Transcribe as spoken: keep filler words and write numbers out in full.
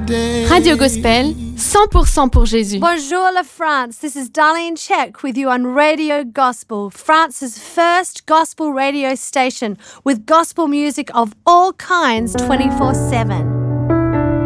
Radio Gospel, cent pour cent pour Jésus. Bonjour la France, this is Darlene Check with you on Radio Gospel, France's first gospel radio station with gospel music of all kinds twenty-four seven.